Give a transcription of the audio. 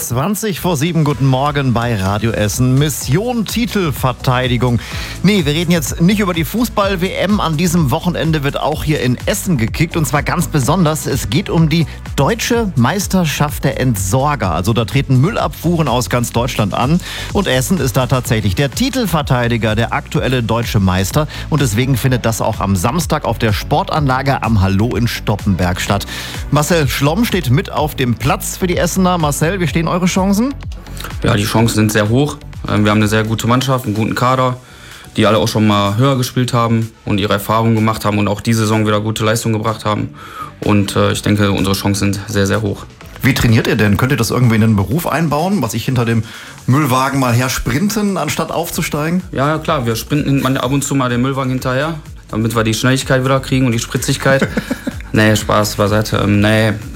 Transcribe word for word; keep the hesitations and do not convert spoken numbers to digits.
zwanzig vor sieben, guten Morgen bei Radio Essen. Mission Titelverteidigung. Nee, wir reden jetzt nicht über die Fußball-W M. An diesem Wochenende wird auch hier in Essen gekickt. Und zwar ganz besonders, es geht um die Deutsche Meisterschaft der Entsorger. Also da treten Müllabfuhren aus ganz Deutschland an. Und Essen ist da tatsächlich der Titelverteidiger, der aktuelle deutsche Meister. Und deswegen findet das auch am Samstag auf der Sportanlage am Hallo in Stoppenberg statt. Marcel Schlomm steht mit auf dem Platz für die Essener. Marcel, wie stehen eure Chancen? Ja, die Chancen sind sehr hoch. Wir haben eine sehr gute Mannschaft, einen guten Kader, die alle auch schon mal höher gespielt haben und ihre Erfahrungen gemacht haben und auch diese Saison wieder gute Leistungen gebracht haben. Und äh, ich denke, unsere Chancen sind sehr, sehr hoch. Wie trainiert ihr denn? Könnt ihr das irgendwie in einen Beruf einbauen, was ich hinter dem Müllwagen mal her sprinten, anstatt aufzusteigen? Ja, ja klar, wir sprinten ab und zu mal den Müllwagen hinterher, damit wir die Schnelligkeit wieder kriegen und die Spritzigkeit. Nee, Spaß beiseite. Ähm, nee,